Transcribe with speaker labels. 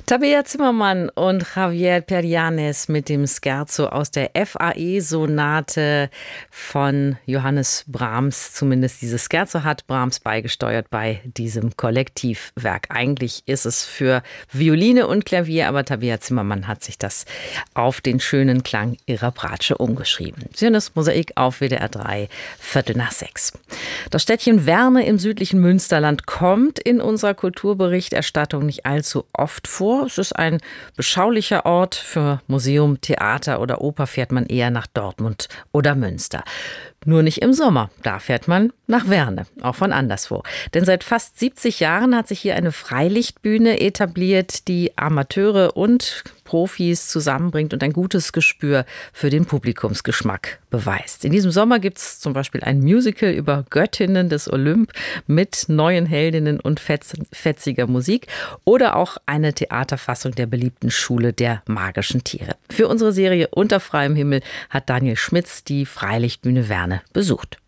Speaker 1: Tabea Zimmermann und Javier Perianes mit dem Scherzo aus der FAE-Sonate von Johannes Brahms. Zumindest dieses Scherzo hat Brahms beigesteuert bei diesem Kollektivwerk. Eigentlich ist es für Violine und Klavier, aber Tabea Zimmermann hat sich das auf den schönen Klang ihrer Bratsche umgeschrieben. Sie hören das Mosaik auf WDR 3, 5:45. Das Städtchen Werne im südlichen Münsterland kommt in unserer Kulturberichterstattung nicht allzu oft vor. Es ist ein beschaulicher Ort. Für Museum, Theater oder Oper fährt man eher nach Dortmund oder Münster. Nur nicht im Sommer. Da fährt man nach Werne, auch von anderswo. Denn seit fast 70 Jahren hat sich hier eine Freilichtbühne etabliert, die Amateure und Profis zusammenbringt und ein gutes Gespür für den Publikumsgeschmack beweist. In diesem Sommer gibt es zum Beispiel ein Musical über Göttinnen des Olymp mit neuen Heldinnen und fetziger Musik oder auch eine Theaterfassung der beliebten Schule der magischen Tiere. Für unsere Serie Unter freiem Himmel hat Daniel Schmitz die Freilichtbühne Werne besucht.